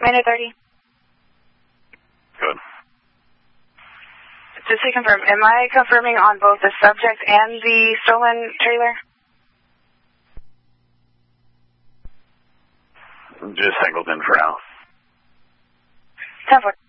Minute 30. Good. Just to confirm, am I confirming on both the subject and the stolen trailer? Just Singleton for now. 10-4.